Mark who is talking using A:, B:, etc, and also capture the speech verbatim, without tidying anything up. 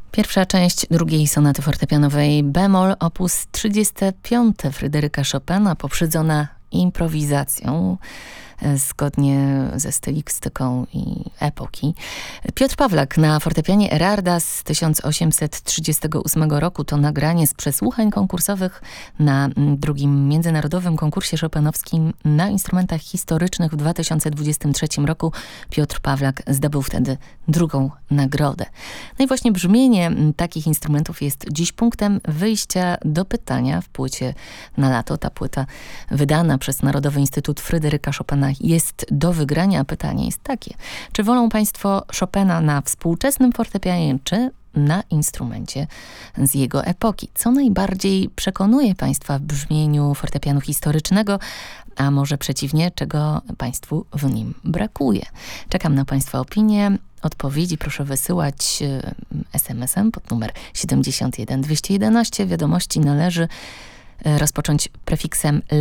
A: Pierwsza część drugiej sonaty fortepianowej bemol opus trzydzieste piąte Fryderyka Chopina, poprzedzona improwizacją zgodnie ze stylistyką i epoki. Piotr Pawlak na fortepianie Erarda z tysiąc osiemset trzydziestego ósmego roku to nagranie z przesłuchań konkursowych na drugim międzynarodowym konkursie chopinowskim na instrumentach historycznych w dwa tysiące dwudziestym trzecim roku. Piotr Pawlak zdobył wtedy drugą nagrodę. No i właśnie brzmienie takich instrumentów jest dziś punktem wyjścia do pytania w płycie na lato. Ta płyta wydana przez Narodowy Instytut Fryderyka Chopina jest do wygrania. Pytanie jest takie: czy wolą Państwo Chopina na współczesnym fortepianie, czy na instrumencie z jego epoki? Co najbardziej przekonuje Państwa w brzmieniu fortepianu historycznego, a może przeciwnie, czego Państwu w nim brakuje? Czekam na Państwa opinie. Odpowiedzi proszę wysyłać es em esem pod numer siedemdziesiąt jeden dwieście jedenaście. Wiadomości należy rozpocząć prefiksem